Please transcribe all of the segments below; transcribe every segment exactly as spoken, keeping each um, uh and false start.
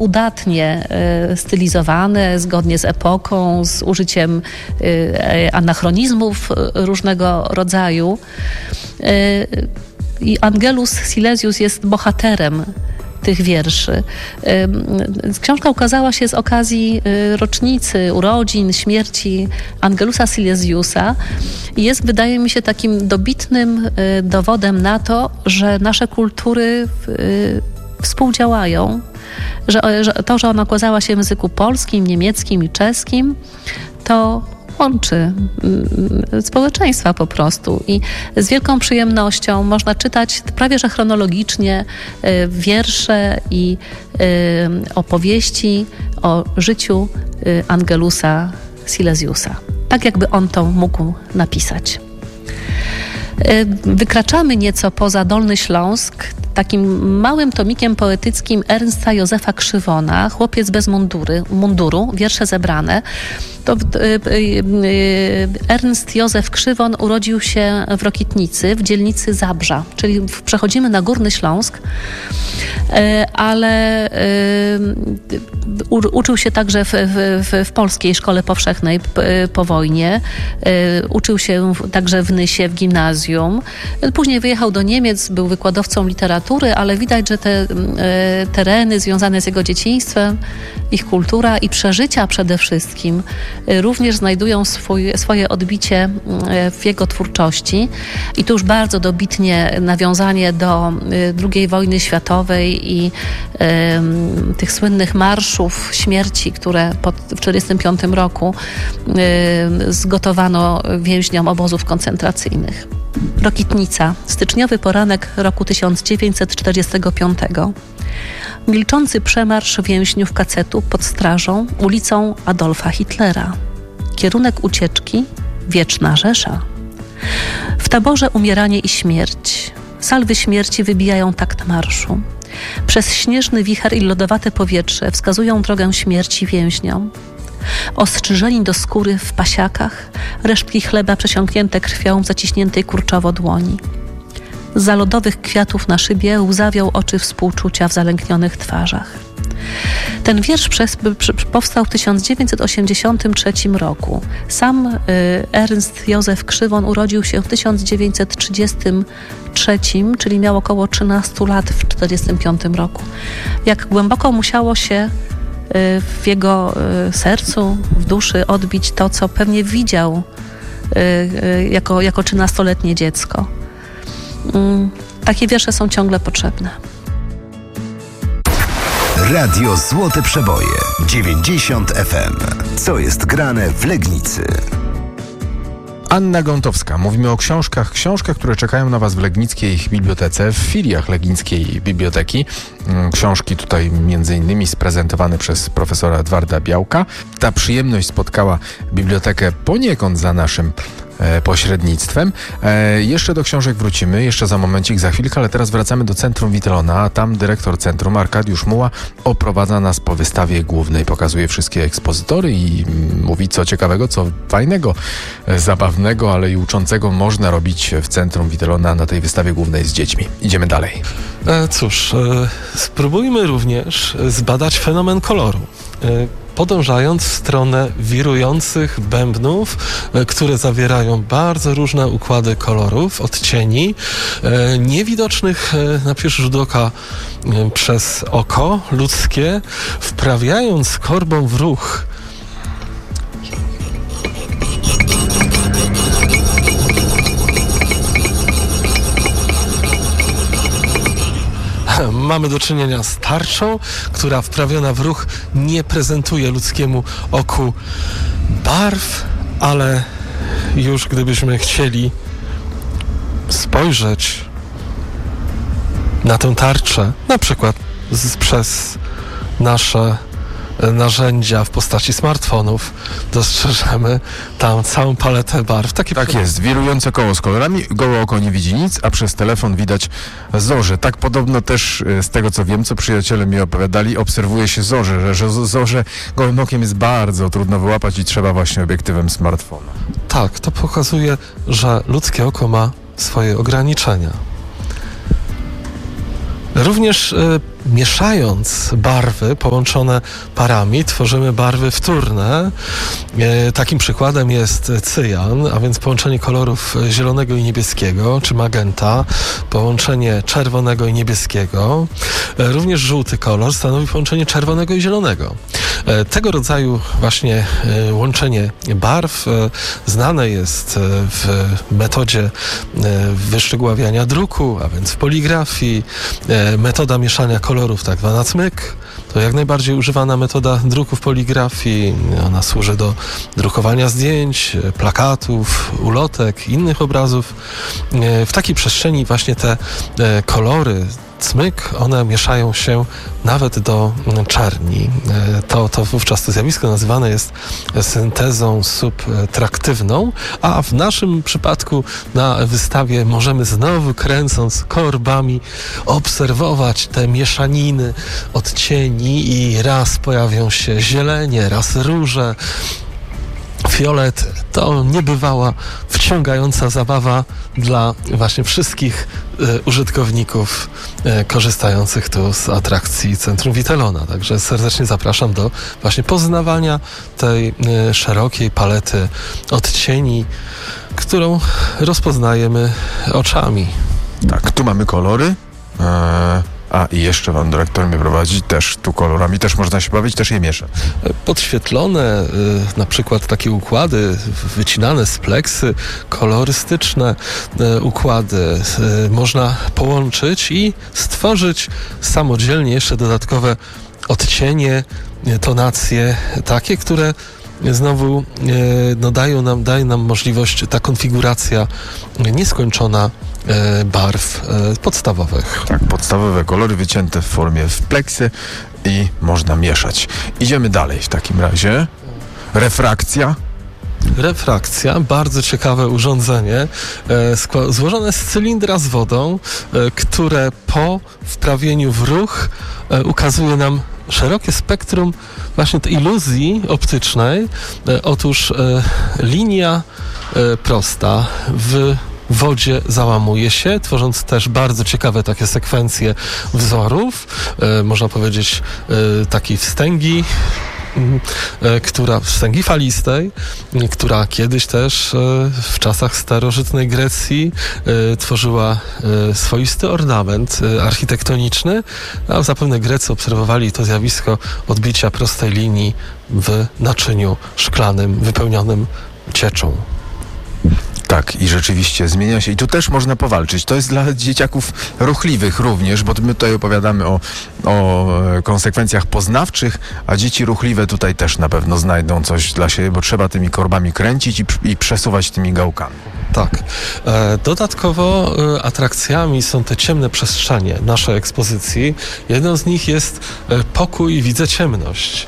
udatnie stylizowane, zgodnie z epoką, z użyciem anachronizmów różnego rodzaju. I Angelus Silesius jest bohaterem tych wierszy. Książka ukazała się z okazji rocznicy urodzin, śmierci Angelusa Silesiusa i jest, wydaje mi się, takim dobitnym dowodem na to, że nasze kultury współdziałają, że, że to, że ona ukazała się w języku polskim, niemieckim i czeskim, to łączy społeczeństwa po prostu i z wielką przyjemnością można czytać prawie że chronologicznie wiersze i opowieści o życiu Angelusa Silesiusa. Tak jakby on to mógł napisać. Wykraczamy nieco poza Dolny Śląsk takim małym tomikiem poetyckim Ernsta Józefa Krzywona, Chłopiec bez mundury, munduru, wiersze zebrane. To, Ernst Józef Krzywon urodził się w Rokitnicy, w dzielnicy Zabrza, czyli przechodzimy na Górny Śląsk, ale uczył się także w, w, w Polskiej Szkole Powszechnej po wojnie. Uczył się także w Nysie, w gimnazjum. Później wyjechał do Niemiec, był wykładowcą literatury, ale widać, że te tereny związane z jego dzieciństwem, ich kultura i przeżycia przede wszystkim również znajdują swój, swoje odbicie w jego twórczości. I tu już bardzo dobitnie nawiązanie do drugiej wojny światowej i y, tych słynnych marszów śmierci, które po, w tysiąc dziewięćset czterdziestym piątym roku y, zgotowano więźniom obozów koncentracyjnych. Rokitnica, styczniowy poranek roku tysiąc dziewięćset czterdziestego piątego. Milczący przemarsz więźniów kacetu pod strażą ulicą Adolfa Hitlera. Kierunek ucieczki Wieczna Rzesza. W taborze umieranie i śmierć. Salwy śmierci wybijają takt marszu. Przez śnieżny wicher i lodowate powietrze wskazują drogę śmierci więźniom. Ostrzyżeni do skóry w pasiakach, resztki chleba przesiąknięte krwią w zaciśniętej kurczowo dłoni. Zza lodowych kwiatów na szybie łzawią oczy współczucia w zalęknionych twarzach. Ten wiersz przez, przy, powstał w tysiąc dziewięćset osiemdziesiątym trzecim roku. Sam y, Ernst Józef Krzywon urodził się w tysiąc dziewięćset trzydziestym trzecim, czyli miał około trzynastu lat w tysiąc dziewięćset czterdziestym piątym roku. Jak głęboko musiało się w jego sercu, w duszy odbić to, co pewnie widział jako, jako trzynastoletnie dziecko. Takie wiersze są ciągle potrzebne. Radio Złote Przeboje dziewięćdziesiąt F M. Co jest grane w Legnicy? Anna Gątowska. Mówimy o książkach, książkach, które czekają na Was w Legnickiej Bibliotece, w filiach Legnickiej Biblioteki. Książki tutaj między innymi sprezentowane przez profesora Edwarda Białka. Ta przyjemność spotkała bibliotekę poniekąd za naszym e, pośrednictwem. E, jeszcze do książek wrócimy, jeszcze za momencik, za chwilkę, ale teraz wracamy do Centrum Witelona, a tam dyrektor Centrum, Arkadiusz Muła, oprowadza nas po wystawie głównej, pokazuje wszystkie ekspozytory i mm, mówi, co ciekawego, co fajnego, e, zabawnego, ale i uczącego można robić w Centrum Witelona na tej wystawie głównej z dziećmi. Idziemy dalej. E, cóż, e, spróbujmy również zbadać fenomen koloru. E, podążając w stronę wirujących bębnów, e, które zawierają bardzo różne układy kolorów, odcieni, e, niewidocznych e, na pierwszy rzut oka e, przez oko ludzkie, wprawiając korbą w ruch mamy do czynienia z tarczą, która wprawiona w ruch nie prezentuje ludzkiemu oku barw, ale już gdybyśmy chcieli spojrzeć na tę tarczę, na przykład z, przez nasze narzędzia w postaci smartfonów, dostrzeżemy tam całą paletę barw. Takie tak jest, wirujące koło z kolorami, gołe oko nie widzi nic, a przez telefon widać zorze. Tak podobno też z tego, co wiem, co przyjaciele mi opowiadali, obserwuje się zorze, że, że zorze gołym okiem jest bardzo trudno wyłapać i trzeba właśnie obiektywem smartfona. Tak, to pokazuje, że ludzkie oko ma swoje ograniczenia. Również y, mieszając barwy połączone parami, tworzymy barwy wtórne. E, takim przykładem jest cyjan, a więc połączenie kolorów zielonego i niebieskiego, czy magenta, połączenie czerwonego i niebieskiego. E, również żółty kolor stanowi połączenie czerwonego i zielonego. E, tego rodzaju właśnie e, łączenie barw e, znane jest w metodzie e, wyszczegóławiania druku, a więc w poligrafii. E, metoda mieszania kolorów, tak zwana cmyk, to jak najbardziej używana metoda druku w poligrafii. Ona służy do drukowania zdjęć, plakatów, ulotek, innych obrazów. W takiej przestrzeni właśnie te kolory, cmyk, one mieszają się nawet do czerni. To, to wówczas to zjawisko nazywane jest syntezą subtraktywną, a w naszym przypadku na wystawie możemy znowu, kręcąc korbami, obserwować te mieszaniny odcieni i raz pojawią się zielenie, raz róże, fiolety. To niebywała, wciągająca zabawa dla właśnie wszystkich e, użytkowników e, korzystających tu z atrakcji Centrum Witelona. Także serdecznie zapraszam do właśnie poznawania tej e, szerokiej palety odcieni, którą rozpoznajemy oczami. Tak, tu mamy kolory. Eee... A i jeszcze pan dyrektor mnie prowadzi, też tu kolorami też można się bawić, też je miesza. Podświetlone, y, na przykład takie układy wycinane z pleksy, kolorystyczne y, układy y, można połączyć i stworzyć samodzielnie jeszcze dodatkowe odcienie, y, tonacje takie, które znowu y, no dają nam, daje nam możliwość, ta konfiguracja nieskończona e, barw e, podstawowych. Tak, podstawowe kolory wycięte w formie w pleksy i można mieszać. Idziemy dalej w takim razie. Refrakcja. Refrakcja, bardzo ciekawe urządzenie, e, skła- złożone z cylindra z wodą, e, które po wprawieniu w ruch e, ukazuje nam szerokie spektrum właśnie tej iluzji optycznej. E, otóż e, linia e, prosta w wodzie załamuje się, tworząc też bardzo ciekawe takie sekwencje wzorów, e, można powiedzieć e, takiej wstęgi, która wstęgi falistej, która kiedyś też w czasach starożytnej Grecji tworzyła swoisty ornament architektoniczny, a zapewne Grecy obserwowali to zjawisko odbicia prostej linii w naczyniu szklanym wypełnionym cieczą. Tak, i rzeczywiście zmienia się. I tu też można powalczyć. To jest dla dzieciaków ruchliwych również, bo my tutaj opowiadamy o, o konsekwencjach poznawczych, a dzieci ruchliwe tutaj też na pewno znajdą coś dla siebie, bo trzeba tymi korbami kręcić i, i przesuwać tymi gałkami. Tak. E, dodatkowo e, atrakcjami są te ciemne przestrzenie naszej ekspozycji. Jedną z nich jest e, pokój Widzę ciemność.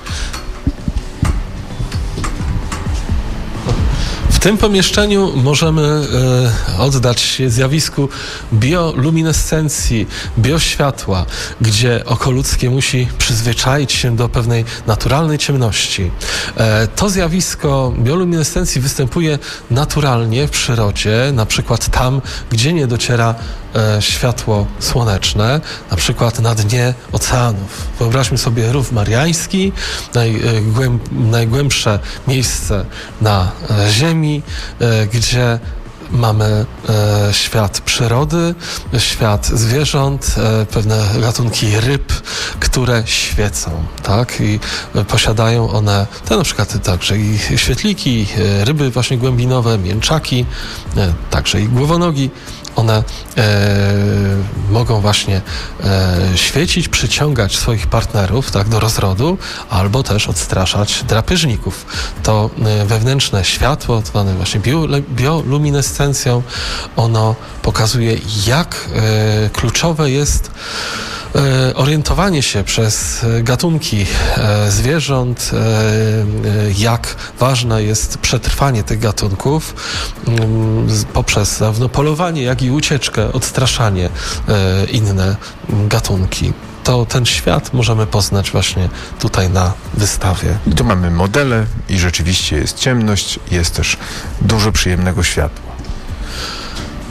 W tym pomieszczeniu możemy e, oddać się zjawisku bioluminescencji, bioświatła, gdzie oko ludzkie musi przyzwyczaić się do pewnej naturalnej ciemności. E, to zjawisko bioluminescencji występuje naturalnie w przyrodzie, na przykład tam, gdzie nie dociera e, światło słoneczne, na przykład na dnie oceanów. Wyobraźmy sobie Rów Mariański, najgłęb, najgłębsze miejsce na e, Ziemi, gdzie mamy e, świat przyrody, świat zwierząt, e, pewne gatunki ryb, które świecą, tak? I e, posiadają one, to na przykład także i świetliki, e, ryby właśnie głębinowe, mięczaki, e, także i głowonogi. One e, mogą właśnie e, świecić, przyciągać swoich partnerów, tak, do rozrodu, albo też odstraszać drapieżników. To e, wewnętrzne światło, zwane właśnie bio, bioluminescencją, ono pokazuje, jak e, kluczowe jest orientowanie się przez gatunki zwierząt, jak ważne jest przetrwanie tych gatunków poprzez zarówno polowanie, jak i ucieczkę, odstraszanie inne gatunki. To ten świat możemy poznać właśnie tutaj na wystawie. I tu mamy modele i rzeczywiście jest ciemność, jest też dużo przyjemnego światła.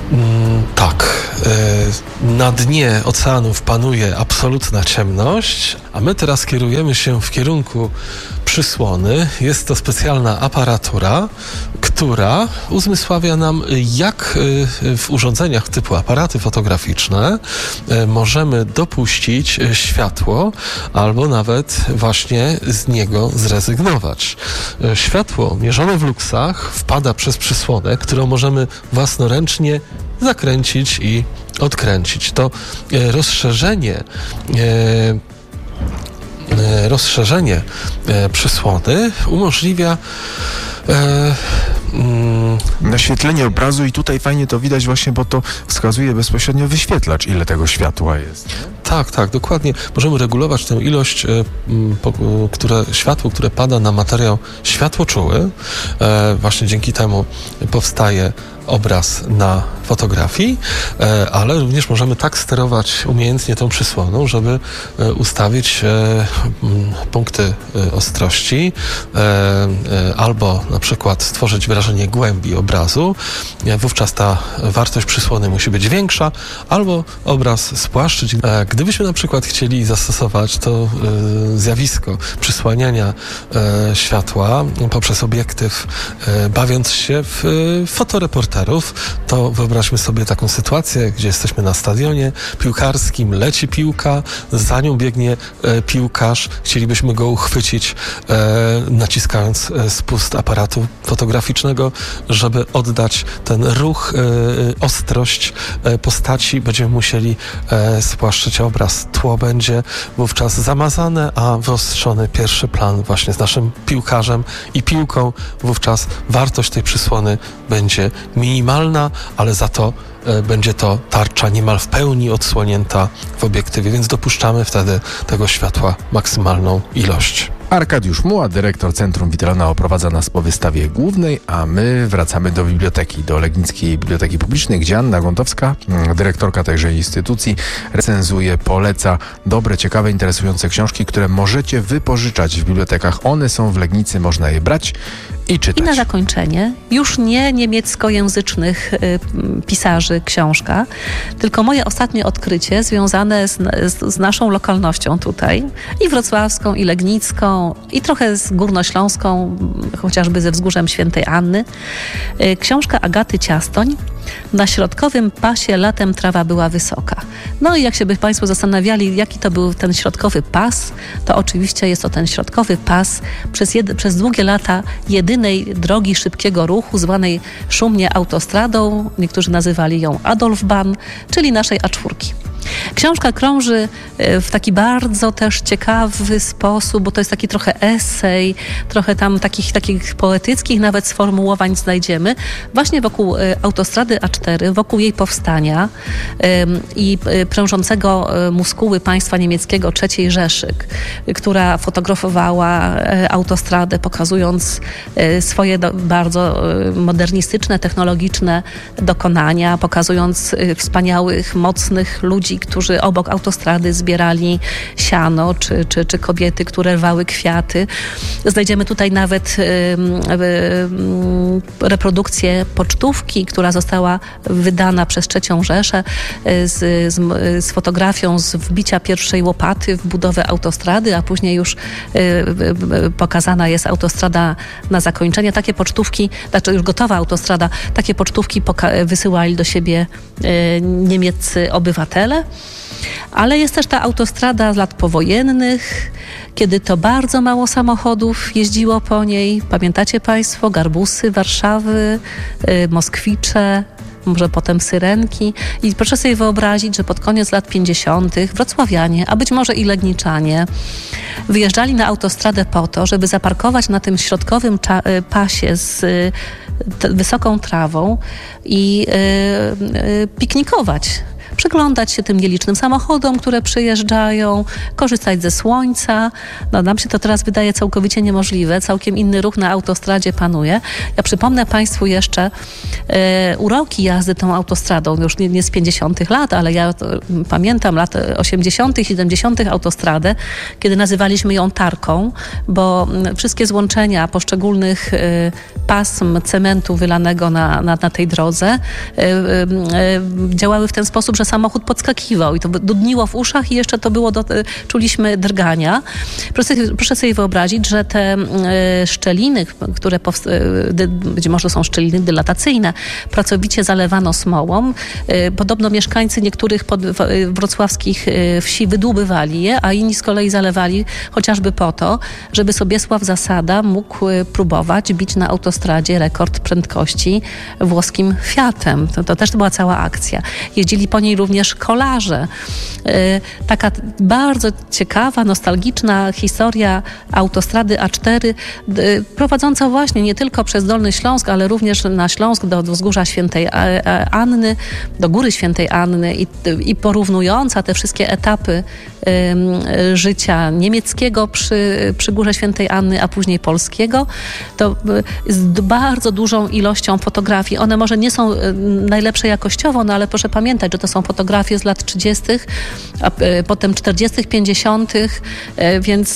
Mm, tak. Na dnie oceanów panuje absolutna ciemność, a my teraz kierujemy się w kierunku przysłony. Jest to specjalna aparatura, która uzmysławia nam, jak w urządzeniach typu aparaty fotograficzne możemy dopuścić światło albo nawet właśnie z niego zrezygnować. Światło mierzone w luksach wpada przez przysłonę, którą możemy własnoręcznie zakręcić i odkręcić. To rozszerzenie rozszerzenie przysłony umożliwia e, mm, naświetlenie obrazu i tutaj fajnie to widać właśnie, bo to wskazuje bezpośrednio wyświetlacz, ile tego światła jest. Tak, tak, dokładnie. Możemy regulować tę ilość e, po, które, światło, które pada na materiał światłoczuły. E, właśnie dzięki temu powstaje obraz na fotografii, e, ale również możemy tak sterować umiejętnie tą przysłoną, żeby e, ustawić e, m, punkty e, ostrości e, e, albo na przykład stworzyć wrażenie głębi obrazu. E, wówczas ta wartość przysłony musi być większa, albo obraz spłaszczyć. E, gdybyśmy na przykład chcieli zastosować to e, zjawisko przysłaniania e, światła poprzez obiektyw, e, bawiąc się w e, fotoreportażu, to wyobraźmy sobie taką sytuację, gdzie jesteśmy na stadionie piłkarskim, leci piłka, za nią biegnie e, piłkarz, chcielibyśmy go uchwycić, e, naciskając e, spust aparatu fotograficznego, żeby oddać ten ruch, e, ostrość e, postaci, będziemy musieli e, spłaszczyć obraz. Tło będzie wówczas zamazane, a wyostrzony pierwszy plan właśnie z naszym piłkarzem i piłką, wówczas wartość tej przysłony będzie minimalna, ale za to e, będzie to tarcza niemal w pełni odsłonięta w obiektywie, więc dopuszczamy wtedy tego światła maksymalną ilość. Arkadiusz Muła, dyrektor Centrum Witralna, oprowadza nas po wystawie głównej, a my wracamy do biblioteki, do Legnickiej Biblioteki Publicznej, gdzie Anna Gontowska, dyrektorka tejże instytucji, recenzuje, poleca dobre, ciekawe, interesujące książki, które możecie wypożyczać w bibliotekach. One są w Legnicy, można je brać i czytać. I na zakończenie, już nie niemieckojęzycznych y, pisarzy książka, tylko moje ostatnie odkrycie związane z, z, z naszą lokalnością tutaj, i wrocławską, i legnicką, i trochę z górnośląską, chociażby ze Wzgórzem Świętej Anny. Y, książka Agaty Ciastoń. Na środkowym pasie latem trawa była wysoka. No i jak się by Państwo zastanawiali, jaki to był ten środkowy pas, to oczywiście jest to ten środkowy pas przez, jed- przez długie lata jedynej drogi szybkiego ruchu, zwanej szumnie autostradą. Niektórzy nazywali ją Adolfbahn, czyli naszej A cztery. Książka krąży w taki bardzo też ciekawy sposób, bo to jest taki trochę esej, trochę tam takich, takich poetyckich nawet sformułowań znajdziemy właśnie wokół autostrady A cztery, wokół jej powstania i prężącego muskuły państwa niemieckiego trzeciej Rzeszy, która fotografowała autostradę, pokazując swoje do, bardzo modernistyczne, technologiczne dokonania, pokazując wspaniałych, mocnych ludzi, którzy obok autostrady zbierali siano, czy, czy, czy kobiety, które rwały kwiaty. Znajdziemy tutaj nawet y, y, reprodukcję pocztówki, która została wydana przez trzecią Rzeszę y, z, z, z fotografią z wbicia pierwszej łopaty w budowę autostrady, a później już y, y, pokazana jest autostrada na zakończenie. Takie pocztówki, znaczy już gotowa autostrada, takie pocztówki poka- wysyłali do siebie y, niemieccy obywatele. Ale jest też ta autostrada z lat powojennych, kiedy to bardzo mało samochodów jeździło po niej. Pamiętacie Państwo? Garbusy Warszawy, y, Moskwicze, może potem Syrenki. I proszę sobie wyobrazić, że pod koniec lat pięćdziesiątych wrocławianie, a być może i legniczanie, wyjeżdżali na autostradę po to, żeby zaparkować na tym środkowym cza- pasie z y, t- wysoką trawą i y, y, piknikować. przyglądać się tym nielicznym samochodom, które przyjeżdżają, korzystać ze słońca. No, nam się to teraz wydaje całkowicie niemożliwe. Całkiem inny ruch na autostradzie panuje. Ja przypomnę Państwu jeszcze e, uroki jazdy tą autostradą, już nie, nie z pięćdziesiątych lat, ale ja to, pamiętam lat osiemdziesiątych, siedemdziesiątych autostradę, kiedy nazywaliśmy ją tarką, bo wszystkie złączenia poszczególnych e, pasm cementu wylanego na, na, na tej drodze e, e, działały w ten sposób, że samochód podskakiwał i to dudniło w uszach i jeszcze to było, do, czuliśmy drgania. Proszę, proszę sobie wyobrazić, że te e, szczeliny, które powst- e, być może są szczeliny dylatacyjne, pracowicie zalewano smołą. E, podobno mieszkańcy niektórych pod, w, wrocławskich e, wsi wydłubywali je, a inni z kolei zalewali chociażby po to, żeby Sobiesław Zasada mógł e, próbować bić na autostradzie rekord prędkości włoskim Fiatem. To, to też była cała akcja. Jeździli po niej również kolarze. E, taka bardzo ciekawa, nostalgiczna historia autostrady A cztery, e, prowadząca właśnie nie tylko przez Dolny Śląsk, ale również na Śląsk do, do wzgórza Świętej Anny, do Góry Świętej Anny i, i porównująca te wszystkie etapy e, życia niemieckiego przy, przy Górze Świętej Anny, a później polskiego, to z bardzo dużą ilością fotografii. One może nie są najlepsze jakościowo, no ale proszę pamiętać, że to są fotografie z lat trzydziestych, a potem czterdziestych, pięćdziesiątych, więc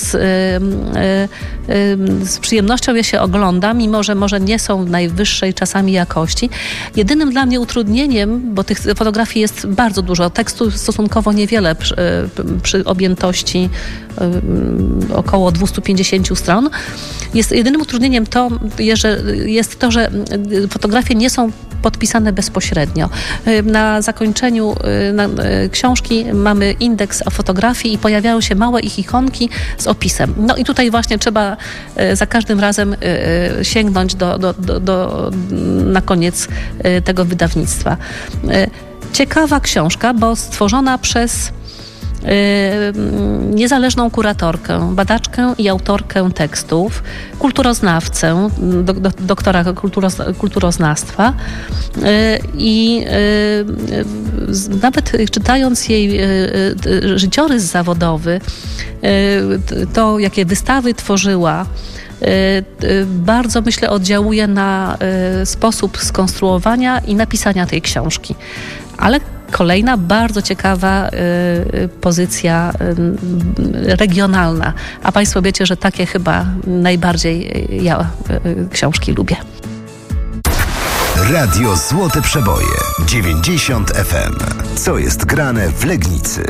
z przyjemnością je się ogląda, mimo że może nie są najwyższej czasami jakości. Jedynym dla mnie utrudnieniem, bo tych fotografii jest bardzo dużo, tekstu stosunkowo niewiele przy, przy objętości około dwieście pięćdziesiąt stron, jest jedynym utrudnieniem to, że jest to, że fotografie nie są podpisane bezpośrednio. Na zakończeniu na książki mamy indeks fotografii i pojawiają się małe ich ikonki z opisem. No i tutaj właśnie trzeba za każdym razem sięgnąć do, do, do, do na koniec tego wydawnictwa. Ciekawa książka, bo stworzona przez niezależną kuratorkę, badaczkę i autorkę tekstów, kulturoznawcę, do, do, doktora kulturoz, kulturoznawstwa i nawet czytając jej życiorys zawodowy, to jakie wystawy tworzyła, bardzo, myślę, oddziałuje na sposób skonstruowania i napisania tej książki. Ale kolejna bardzo ciekawa y, pozycja y, regionalna. A Państwo wiecie, że takie chyba najbardziej ja y, książki lubię. Radio Złote Przeboje dziewięćdziesiąt F M. Co jest grane w Legnicy?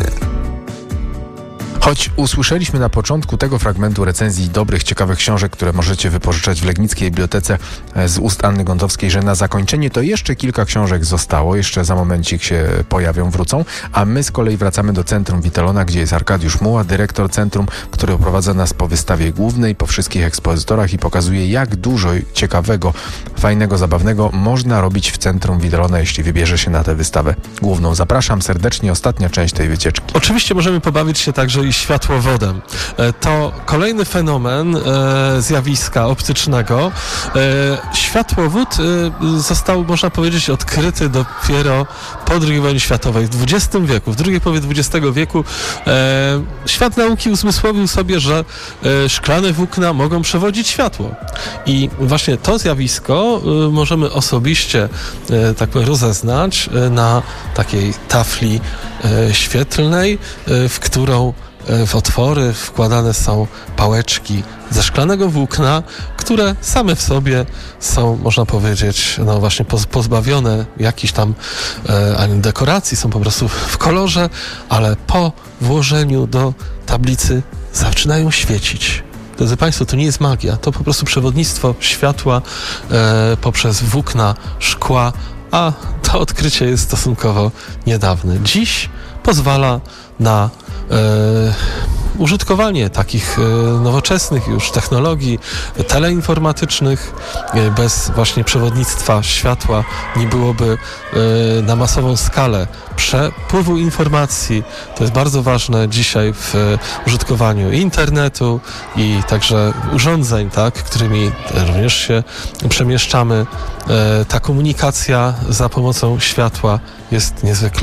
Choć usłyszeliśmy na początku tego fragmentu recenzji dobrych, ciekawych książek, które możecie wypożyczać w Legnickiej Bibliotece z ust Anny Gątowskiej, że na zakończenie to jeszcze kilka książek zostało, jeszcze za momencik się pojawią, wrócą, a my z kolei wracamy do Centrum Witelona, gdzie jest Arkadiusz Muła, dyrektor centrum, który oprowadza nas po wystawie głównej, po wszystkich ekspozytorach i pokazuje, jak dużo ciekawego, fajnego, zabawnego można robić w Centrum Witelona, jeśli wybierze się na tę wystawę główną. Zapraszam serdecznie, ostatnia część tej wycieczki. Oczywiście możemy pobawić się także i światłowodem. To kolejny fenomen e, zjawiska optycznego. E, światłowód e, został, można powiedzieć, odkryty dopiero po drugiej wojnie światowej, w dwudziestym wieku, w drugiej połowie dwudziestego wieku. E, świat nauki uzmysłowił sobie, że e, szklane włókna mogą przewodzić światło. I właśnie to zjawisko e, możemy osobiście e, tak powiem, rozeznać e, na takiej tafli e, świetlnej, e, w którą w otwory wkładane są pałeczki ze szklanego włókna, które same w sobie są, można powiedzieć, no właśnie pozbawione jakichś tam e, ani dekoracji, są po prostu w kolorze, ale po włożeniu do tablicy zaczynają świecić. Drodzy Państwo, to nie jest magia, to po prostu przewodnictwo światła e, poprzez włókna szkła, a to odkrycie jest stosunkowo niedawne. Dziś pozwala na E, użytkowanie takich e, nowoczesnych już technologii teleinformatycznych. E, bez właśnie przewodnictwa światła nie byłoby e, na masową skalę przepływu informacji. To jest bardzo ważne dzisiaj w e, użytkowaniu internetu i także urządzeń, tak, którymi również się przemieszczamy. E, ta komunikacja za pomocą światła jest niezwykle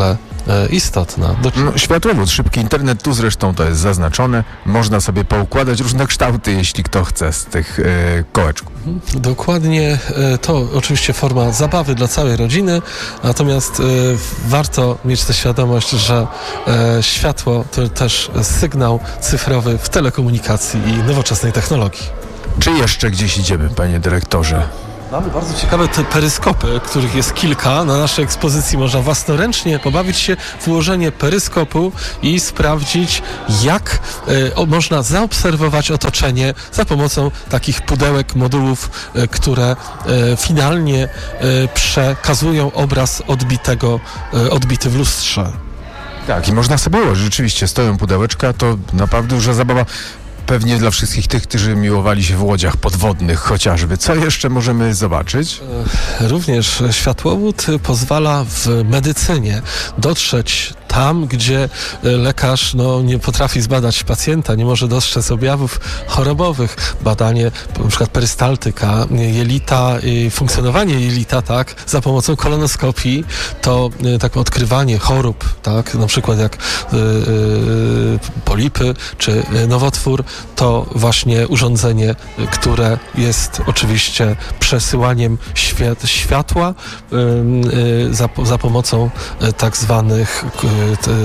istotna. Do... No, światłowód, szybki internet, tu zresztą to jest zaznaczone. Można sobie poukładać różne kształty, jeśli kto chce, z tych e, kołeczków. Dokładnie, to oczywiście forma zabawy dla całej rodziny, natomiast e, warto mieć tę świadomość, że e, światło to też sygnał cyfrowy w telekomunikacji i nowoczesnej technologii. Czy jeszcze gdzieś idziemy, panie dyrektorze? Mamy bardzo ciekawe te peryskopy, których jest kilka. Na naszej ekspozycji można własnoręcznie pobawić się w ułożenie peryskopu i sprawdzić, jak e, o, można zaobserwować otoczenie za pomocą takich pudełek, modułów, e, które e, finalnie e, przekazują obraz odbitego, e, odbity w lustrze. Tak, i można sobie ułożyć. Rzeczywiście stoją pudełeczka, to naprawdę duża zabawa. Pewnie dla wszystkich tych, którzy miłowali się w łodziach podwodnych chociażby. Co jeszcze możemy zobaczyć? Również światłowód pozwala w medycynie dotrzeć tam, gdzie lekarz no, nie potrafi zbadać pacjenta, nie może dostrzec objawów chorobowych. Badanie, na przykład perystaltyka, jelita, funkcjonowanie jelita, tak, za pomocą kolonoskopii, to tak odkrywanie chorób, tak, na przykład jak y, y, polipy czy nowotwór, to właśnie urządzenie, które jest oczywiście przesyłaniem świat, światła y, y, za, za pomocą y, tak zwanych y,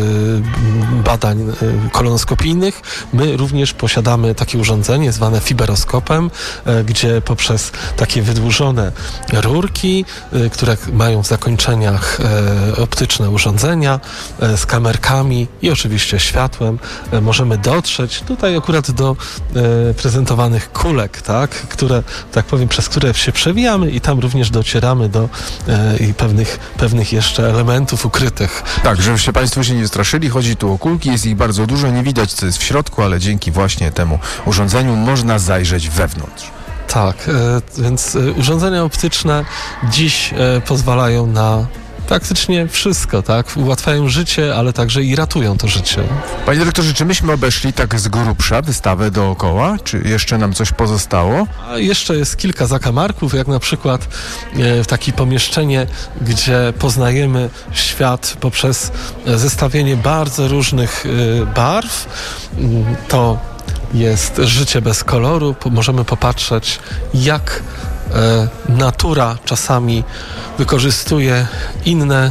badań kolonoskopijnych. My również posiadamy takie urządzenie zwane fiberoskopem, gdzie poprzez takie wydłużone rurki, które mają w zakończeniach optyczne urządzenia z kamerkami i oczywiście światłem, możemy dotrzeć tutaj akurat do prezentowanych kulek, tak, które, tak powiem, przez które się przewijamy i tam również docieramy do i pewnych, pewnych jeszcze elementów ukrytych. Tak, żebyście Państwo się nie straszyli, chodzi tu o kulki, jest ich bardzo dużo, nie widać co jest w środku, ale dzięki właśnie temu urządzeniu można zajrzeć wewnątrz. Tak, e, więc e, urządzenia optyczne dziś e, pozwalają na praktycznie wszystko, tak? Ułatwiają życie, ale także i ratują to życie. Panie dyrektorze, czy myśmy obeszli tak z grubsza wystawę dookoła? Czy jeszcze nam coś pozostało? A jeszcze jest kilka zakamarków, jak na przykład e, takie pomieszczenie, gdzie poznajemy świat poprzez zestawienie bardzo różnych e, barw. To jest życie bez koloru. Po, możemy popatrzeć, jak e, natura czasami wykorzystuje inne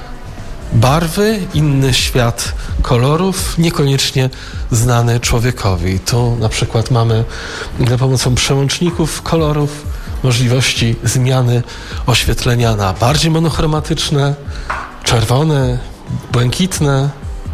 barwy, inny świat kolorów, niekoniecznie znany człowiekowi. Tu na przykład mamy za pomocą przełączników kolorów możliwości zmiany oświetlenia na bardziej monochromatyczne, czerwone, błękitne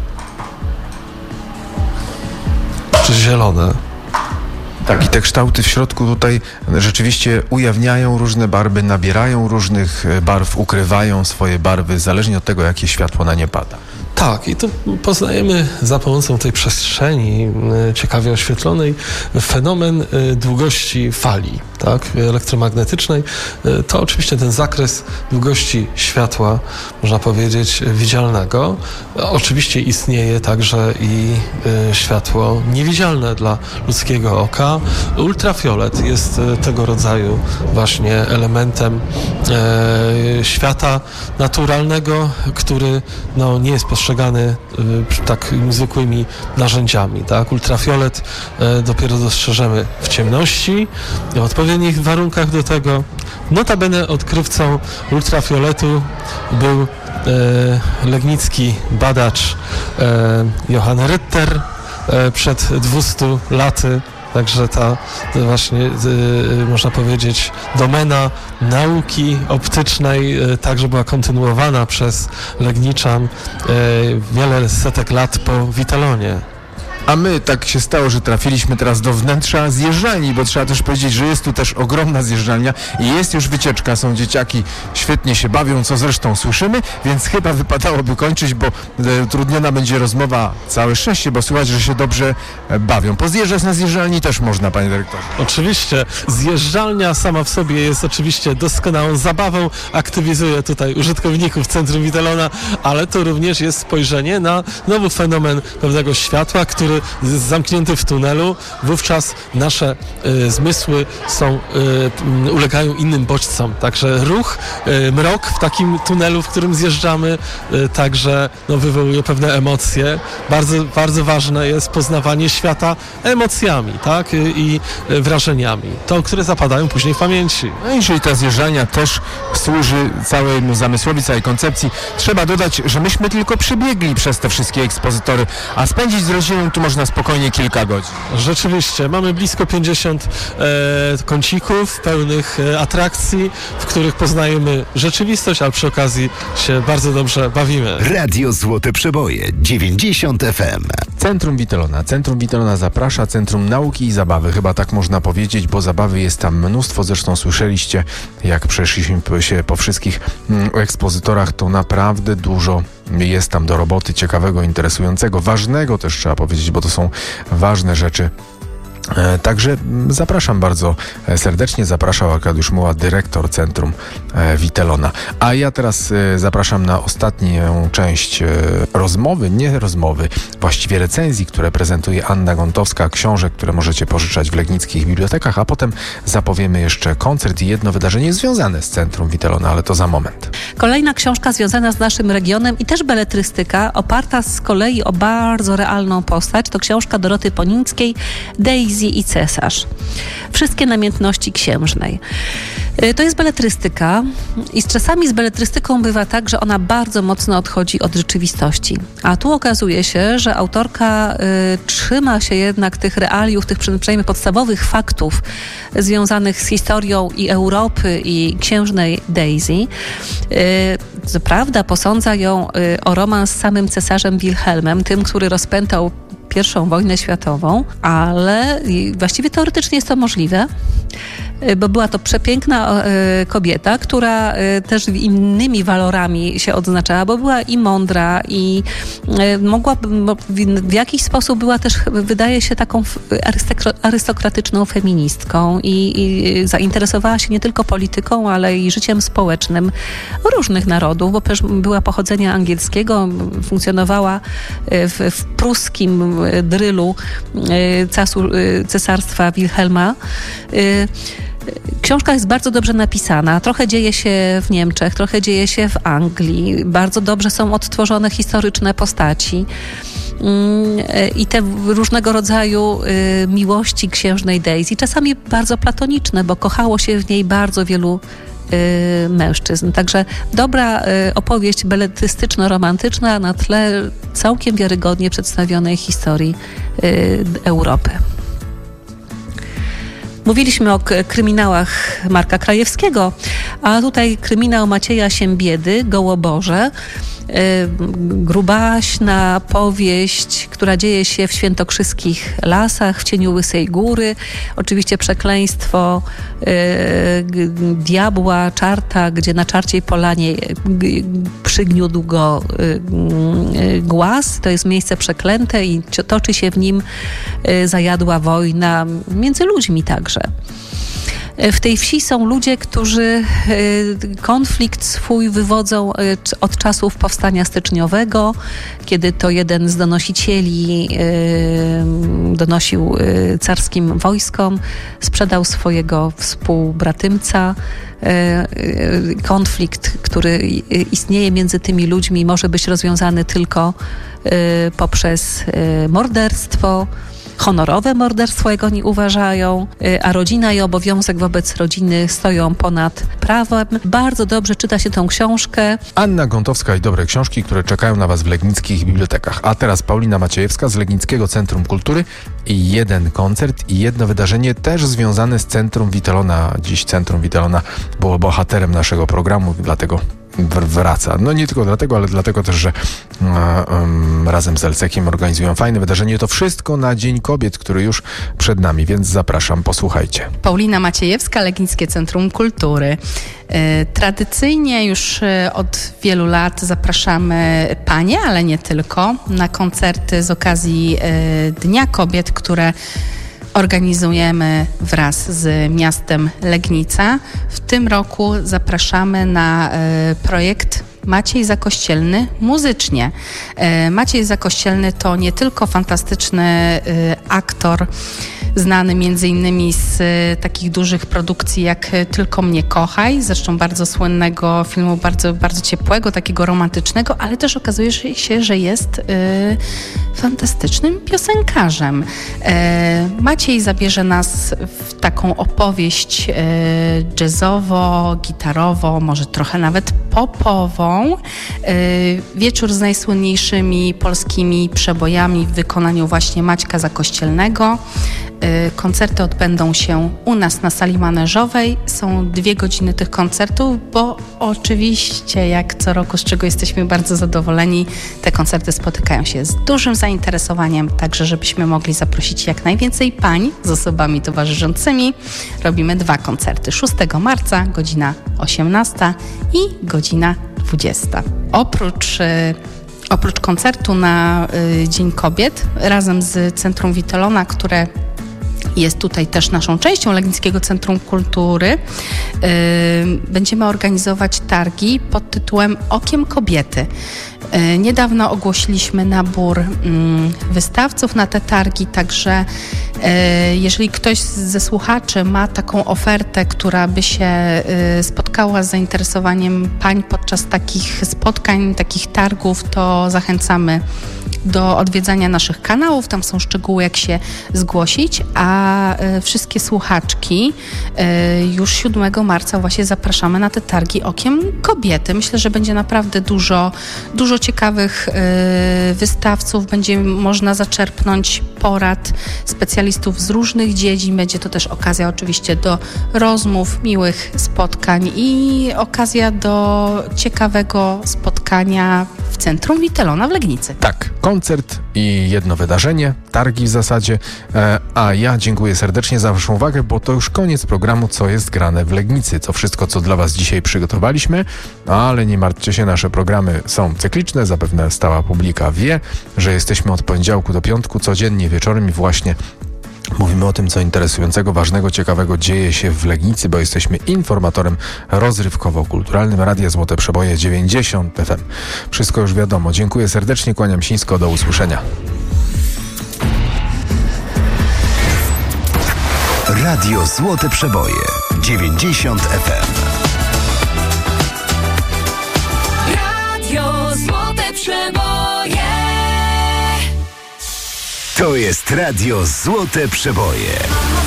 czy zielone. Tak, i te kształty w środku tutaj rzeczywiście ujawniają różne barwy, nabierają różnych barw, ukrywają swoje barwy, zależnie od tego, jakie światło na nie pada. Tak, i tu poznajemy za pomocą tej przestrzeni y, ciekawie oświetlonej fenomen y, długości fali, tak, elektromagnetycznej. Y, to oczywiście ten zakres długości światła, można powiedzieć, widzialnego. Oczywiście istnieje także i y, światło niewidzialne dla ludzkiego oka. Ultrafiolet jest y, tego rodzaju właśnie elementem y, świata naturalnego, który no, nie jest postrzegany y, tak zwykłymi narzędziami, tak? Ultrafiolet y, dopiero dostrzeżemy w ciemności, w odpowiednich warunkach do tego. Notabene odkrywcą ultrafioletu był y, legnicki badacz y, Johann Ritter y, przed dwustu laty. Także ta właśnie, y, można powiedzieć, domena nauki optycznej y, także była kontynuowana przez Legniczan y, wiele setek lat po Witelonie. A my tak się stało, że trafiliśmy teraz do wnętrza zjeżdżalni, bo trzeba też powiedzieć, że jest tu też ogromna zjeżdżalnia i jest już wycieczka, są dzieciaki, świetnie się bawią, co zresztą słyszymy, więc chyba wypadałoby kończyć, bo e, utrudniona będzie rozmowa, całe szczęście, bo słychać, że się dobrze e, bawią. Pozjeżdżać na zjeżdżalni też można, panie dyrektorze. Oczywiście, zjeżdżalnia sama w sobie jest oczywiście doskonałą zabawą, aktywizuje tutaj użytkowników Centrum Witelona, ale to również jest spojrzenie na nowy fenomen pewnego światła, który jakby zamknięty w tunelu, wówczas nasze y, zmysły są, y, ulegają innym bodźcom. Także ruch, y, mrok w takim tunelu, w którym zjeżdżamy, y, także no, wywołuje pewne emocje. Bardzo, bardzo ważne jest poznawanie świata emocjami, tak? I, i wrażeniami. To, które zapadają później w pamięci. No i jeżeli ta zjeżdżalnia też służy całemu zamysłowi, całej koncepcji, trzeba dodać, że myśmy tylko przebiegli przez te wszystkie ekspozytory, a spędzić z rodziną tu można spokojnie kilka godzin. Rzeczywiście, mamy blisko pięćdziesiąt e, kącików pełnych e, atrakcji, w których poznajemy rzeczywistość, ale przy okazji się bardzo dobrze bawimy. Radio Złote Przeboje, dziewięćdziesiąt F M. Centrum Witelona. Centrum Witelona zaprasza, Centrum Nauki i Zabawy, chyba tak można powiedzieć, bo zabawy jest tam mnóstwo. Zresztą słyszeliście, jak przeszliśmy się po wszystkich mm, ekspozytorach, to naprawdę dużo jest tam do roboty, ciekawego, interesującego, ważnego też trzeba powiedzieć, bo to są ważne rzeczy. Także zapraszam bardzo serdecznie, zapraszał Arkadiusz Muła, dyrektor Centrum Witelona. A ja teraz zapraszam na ostatnią część rozmowy, nie rozmowy, właściwie recenzji, które prezentuje Anna Gontowska, książek, które możecie pożyczać w legnickich bibliotekach, a potem zapowiemy jeszcze koncert i jedno wydarzenie związane z Centrum Witelona, ale to za moment. Kolejna książka związana z naszym regionem i też beletrystyka, oparta z kolei o bardzo realną postać, to książka Doroty Ponińskiej, Daisy i Cesarz. Wszystkie namiętności księżnej. To jest beletrystyka i z czasami z beletrystyką bywa tak, że ona bardzo mocno odchodzi od rzeczywistości. A tu okazuje się, że autorka y, trzyma się jednak tych realiów, tych przynajmniej podstawowych faktów związanych z historią i Europy i księżnej Daisy. Y, co prawda posądza ją y, o romans z samym cesarzem Wilhelmem, tym, który rozpętał pierwszą wojnę światową, ale właściwie teoretycznie jest to możliwe, bo była to przepiękna kobieta, która też innymi walorami się odznaczała, bo była i mądra, i mogła, w jakiś sposób była też, wydaje się, taką arystokratyczną feministką i, i zainteresowała się nie tylko polityką, ale i życiem społecznym różnych narodów, bo też była pochodzenia angielskiego, funkcjonowała w, w pruskim drylu casu, cesarstwa Wilhelma. Książka jest bardzo dobrze napisana. Trochę dzieje się w Niemczech, trochę dzieje się w Anglii. Bardzo dobrze są odtworzone historyczne postaci. I te różnego rodzaju miłości księżnej Daisy, czasami bardzo platoniczne, bo kochało się w niej bardzo wielu mężczyzn. Także dobra opowieść beletrystyczno-romantyczna na tle całkiem wiarygodnie przedstawionej historii Europy. Mówiliśmy o k- kryminałach Marka Krajewskiego, a tutaj kryminał Macieja Siembiedy, Gołoborze. Yy, grubaśna powieść, która dzieje się w świętokrzyskich lasach, w cieniu Łysej Góry. Oczywiście przekleństwo yy, g- diabła, czarta, gdzie na czarciej polanie g- przygniódł go yy, głaz. To jest miejsce przeklęte i toczy się w nim yy, zajadła wojna między ludźmi także. W tej wsi są ludzie, którzy konflikt swój wywodzą od czasów powstania styczniowego, kiedy to jeden z donosicieli donosił carskim wojskom, sprzedał swojego współbratymca. Konflikt, który istnieje między tymi ludźmi, może być rozwiązany tylko poprzez morderstwo, honorowe morderstwo, jak oni uważają, a rodzina i obowiązek wobec rodziny stoją ponad prawem. Bardzo dobrze czyta się tą książkę. Anna Gontowska i dobre książki, które czekają na Was w legnickich bibliotekach. A teraz Paulina Maciejewska z Legnickiego Centrum Kultury i jeden koncert i jedno wydarzenie też związane z Centrum Witelona. Dziś Centrum Witelona było bohaterem naszego programu, dlatego wraca. No nie tylko dlatego, ale dlatego też, że um, razem z Elcekiem organizują fajne wydarzenie. To wszystko na Dzień Kobiet, który już przed nami, więc zapraszam, posłuchajcie. Paulina Maciejewska, Legnickie Centrum Kultury. Tradycyjnie już od wielu lat zapraszamy panie, ale nie tylko, na koncerty z okazji Dnia Kobiet, które organizujemy wraz z miastem Legnica. W tym roku zapraszamy na projekt Maciej Zakościelny muzycznie. Maciej Zakościelny to nie tylko fantastyczny aktor, znany między innymi z takich dużych produkcji jak Tylko mnie kochaj, zresztą bardzo słynnego filmu, bardzo, bardzo ciepłego, takiego romantycznego, ale też okazuje się, że jest y, fantastycznym piosenkarzem. Y, Maciej zabierze nas w taką opowieść y, jazzowo, gitarowo, może trochę nawet popową. Y, wieczór z najsłynniejszymi polskimi przebojami w wykonaniu właśnie Maćka Zakościelnego. Koncerty odbędą się u nas na sali maneżowej. Są dwie godziny tych koncertów, bo oczywiście, jak co roku, z czego jesteśmy bardzo zadowoleni, te koncerty spotykają się z dużym zainteresowaniem, także żebyśmy mogli zaprosić jak najwięcej pań z osobami towarzyszącymi. Robimy dwa koncerty. szóstego marca, godzina osiemnasta i godzina dwudziesta. Oprócz Oprócz koncertu na y, Dzień Kobiet razem z Centrum Witolona, które jest tutaj też naszą częścią Legnickiego Centrum Kultury, yy, będziemy organizować targi pod tytułem Okiem Kobiety. Yy, niedawno ogłosiliśmy nabór yy, wystawców na te targi, także yy, jeżeli ktoś ze słuchaczy ma taką ofertę, która by się yy, spotkała z zainteresowaniem pań podczas takich spotkań, takich targów, to zachęcamy do odwiedzania naszych kanałów, tam są szczegóły, jak się zgłosić, a y, wszystkie słuchaczki y, już siódmego marca właśnie zapraszamy na te targi Okiem Kobiety. Myślę, że będzie naprawdę dużo, dużo ciekawych y, wystawców, będzie można zaczerpnąć porad specjalistów z różnych dziedzin, będzie to też okazja oczywiście do rozmów, miłych spotkań i okazja do ciekawego spotkania w Centrum Witolona w Legnicy. Tak, koncert i jedno wydarzenie, targi w zasadzie, e, a ja dziękuję serdecznie za waszą uwagę, bo to już koniec programu Co jest grane w Legnicy. To wszystko, co dla was dzisiaj przygotowaliśmy, ale nie martwcie się, nasze programy są cykliczne, zapewne stała publika wie, że jesteśmy od poniedziałku do piątku codziennie wieczorem i właśnie mówimy o tym, co interesującego, ważnego, ciekawego dzieje się w Legnicy, bo jesteśmy informatorem rozrywkowo-kulturalnym Radia Złote Przeboje dziewięćdziesiąt F M. Wszystko już wiadomo. Dziękuję serdecznie, kłaniam się nisko, do usłyszenia. Radio Złote Przeboje dziewięćdziesiąt F M. Radio Złote Przeboje. To jest Radio Złote Przeboje.